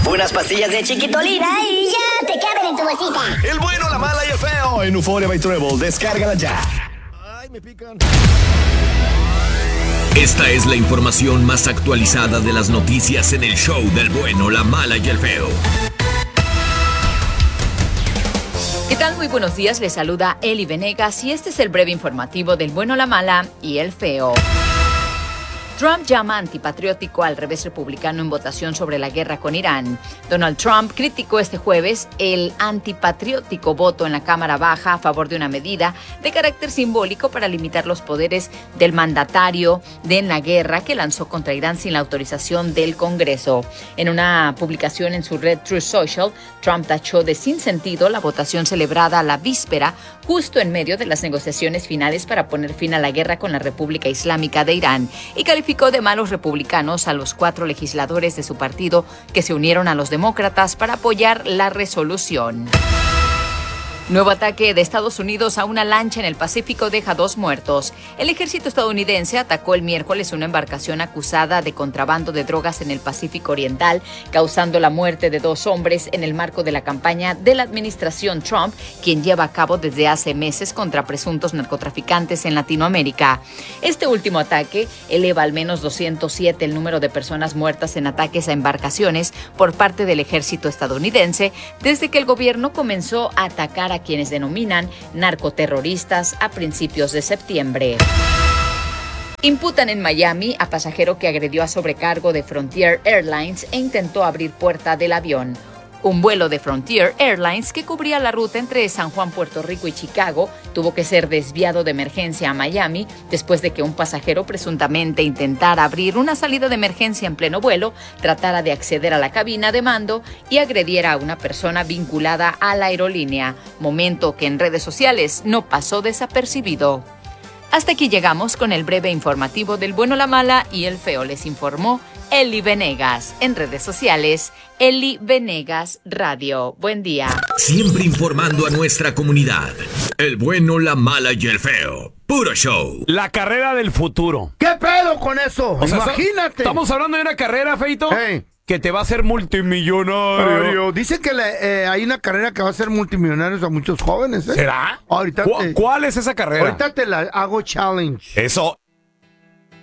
Unas pastillas de chiquitolina y ya te caben en tu bolsita. El bueno, la mala y el feo en Euphoria by Treble. Descárgala ya. Ay, me pican. Esta es la información más actualizada de las noticias en el show del bueno, la mala y el feo. ¿Qué tal? Muy buenos días, les saluda Eli Venegas y este es el breve informativo del bueno, la mala y el feo. Trump llama antipatriótico al revés republicano en votación sobre la guerra con Irán. Donald Trump criticó este jueves el antipatriótico voto en la Cámara Baja a favor de una medida de carácter simbólico para limitar los poderes del mandatario en la guerra que lanzó contra Irán sin la autorización del Congreso. En una publicación en su red Truth Social, Trump tachó de sinsentido la votación celebrada a la víspera, justo en medio de las negociaciones finales para poner fin a la guerra con la República Islámica de Irán, y calificó de malos republicanos a los 4 legisladores de su partido que se unieron a los demócratas para apoyar la resolución. Nuevo ataque de Estados Unidos a una lancha en el Pacífico deja 2 muertos. El ejército estadounidense atacó el miércoles una embarcación acusada de contrabando de drogas en el Pacífico Oriental, causando la muerte de 2 hombres en el marco de la campaña de la administración Trump, quien lleva a cabo desde hace meses contra presuntos narcotraficantes en Latinoamérica. Este último ataque eleva al menos 207 el número de personas muertas en ataques a embarcaciones por parte del ejército estadounidense desde que el gobierno comenzó a atacar a quienes denominan narcoterroristas a principios de septiembre. Imputan en Miami a pasajero que agredió a sobrecargo de Frontier Airlines e intentó abrir puerta del avión. Un vuelo de Frontier Airlines que cubría la ruta entre San Juan, Puerto Rico y Chicago tuvo que ser desviado de emergencia a Miami después de que un pasajero presuntamente intentara abrir una salida de emergencia en pleno vuelo, tratara de acceder a la cabina de mando y agrediera a una persona vinculada a la aerolínea, momento que en redes sociales no pasó desapercibido. Hasta aquí llegamos con el breve informativo del bueno, la mala y el feo. Les informó Eli Venegas. En redes sociales, Eli Venegas Radio. Buen día. Siempre informando a nuestra comunidad. El bueno, la mala y el feo. Puro show. La carrera del futuro. ¿Qué pedo con eso? O sea, imagínate. Estamos hablando de una carrera, Feito, Hey. que te va a hacer multimillonario. Dicen que hay una carrera que va a hacer multimillonarios a muchos jóvenes, ¿eh? ¿Será? Ahorita ¿Cuál es esa carrera? Ahorita te la hago challenge. Eso,